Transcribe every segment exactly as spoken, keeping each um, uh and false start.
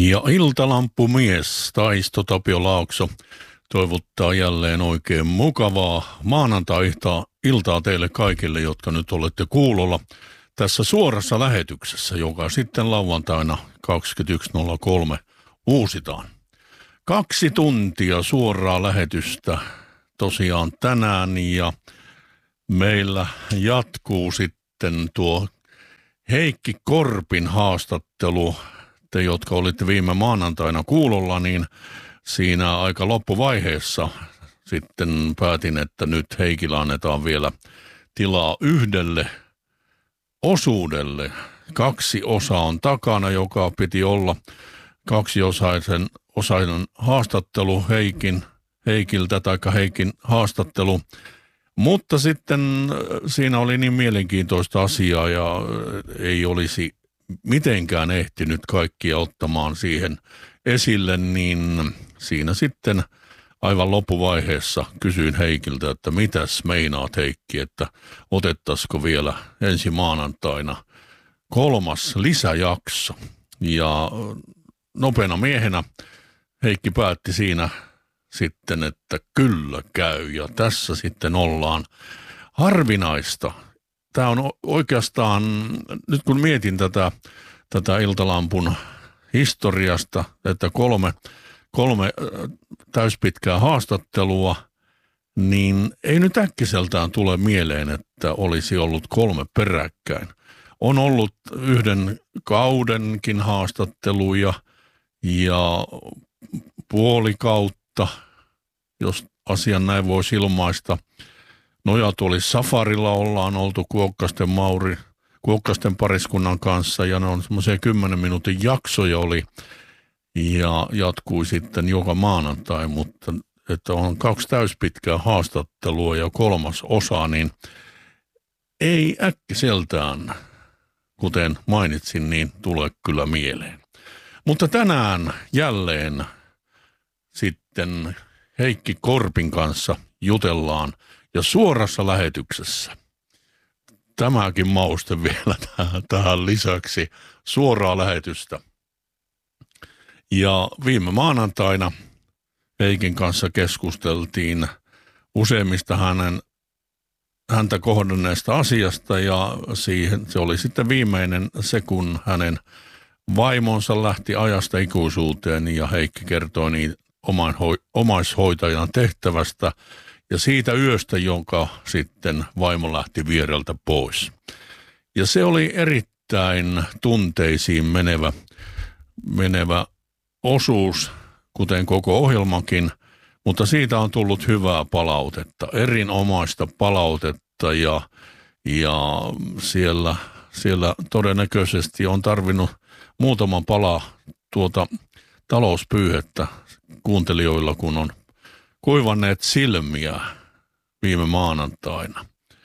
Ja iltalampumies Taisto Tapio Laakso toivottaa jälleen oikein mukavaa maanantai-iltaa teille kaikille, jotka nyt olette kuulolla tässä suorassa lähetyksessä, joka sitten lauantaina kaksikymmentäyksi nolla kolme uusitaan. Kaksi tuntia suoraa lähetystä tosiaan tänään ja meillä jatkuu sitten tuo Heikki Korpin haastattelu. Te, jotka olitte viime maanantaina kuulolla, niin siinä aika loppuvaiheessa sitten päätin, että nyt Heikillä annetaan vielä tilaa yhdelle osuudelle. Kaksi osaa on takana, joka piti olla kaksiosaisen osainen haastattelu Heikin, Heikiltä tai Heikin haastattelu. Mutta sitten siinä oli niin mielenkiintoista asiaa ja ei olisi mitenkään ehtinyt kaikkia ottamaan siihen esille, niin siinä sitten aivan loppuvaiheessa kysyin Heikiltä, että mitäs meinaat Heikki, että otettaisiko vielä ensi maanantaina kolmas lisäjakso. Ja nopeana miehenä Heikki päätti siinä sitten, että kyllä käy ja tässä sitten ollaan. Harvinaista. Tämä on oikeastaan, nyt kun mietin tätä, tätä Iltalampun historiasta, että kolme, kolme täyspitkää haastattelua, niin ei nyt äkkiseltään tule mieleen, että olisi ollut kolme peräkkäin. On ollut yhden kaudenkin haastatteluja ja puoli kautta, jos asian näin voisi ilmaista. Nojatuoli safarilla ollaan oltu Kuokkasten Mauri, Kuokkasten pariskunnan kanssa ja ne on semmoisia kymmenen minuutin jaksoja oli ja jatkui sitten joka maanantai, mutta että on kaksi täyspitkää haastattelua ja kolmas osa, niin ei äkkiseltään, kuten mainitsin, niin tulee kyllä mieleen. Mutta tänään jälleen sitten Heikki Korpin kanssa jutellaan ja suorassa lähetyksessä. Tämäkin mauste vielä tähän, tähän lisäksi suoraa lähetystä. Ja viime maanantaina Heikin kanssa keskusteltiin useimmista hänen, häntä kohdanneesta asiasta ja siihen, se oli sitten viimeinen se, kun hänen vaimonsa lähti ajasta ikuisuuteen ja Heikki kertoi niin omaishoitajan tehtävästä ja siitä yöstä, jonka sitten vaimo lähti viereltä pois. Ja se oli erittäin tunteisiin menevä, menevä osuus, kuten koko ohjelmakin, mutta siitä on tullut hyvää palautetta, erinomaista palautetta ja, ja siellä, siellä todennäköisesti on tarvinnut muutaman pala tuota talouspyyhettä kuuntelijoilla, kun on kuivanneet silmiä viime maanantaina.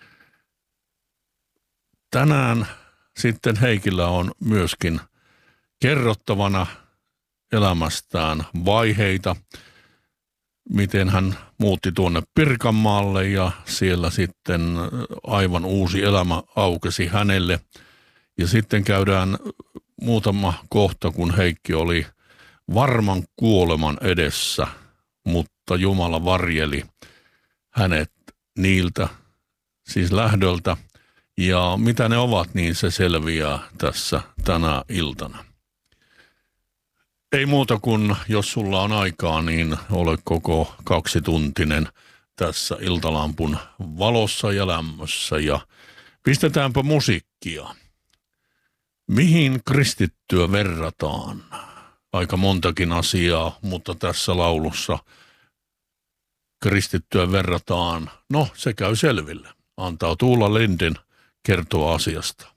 Tänään sitten Heikillä on myöskin kerrottavana elämästään vaiheita, miten hän muutti tuonne Pirkanmaalle ja siellä sitten aivan uusi elämä aukesi hänelle. Ja sitten käydään muutama kohta, kun Heikki oli varman kuoleman edessä, mutta Jumala varjeli hänet niiltä, siis lähdöltä. Ja mitä ne ovat, niin se selviää tässä tänä iltana. Ei muuta kuin, jos sulla on aikaa, niin ole koko kaksituntinen tässä Iltalampun valossa ja lämmössä. Ja pistetäänpä musiikkia. Mihin kristittyä verrataan? Aika montakin asiaa, mutta tässä laulussa kristittyä verrataan. No, se käy selville. Antaa Tuula Linden kertoa asiasta.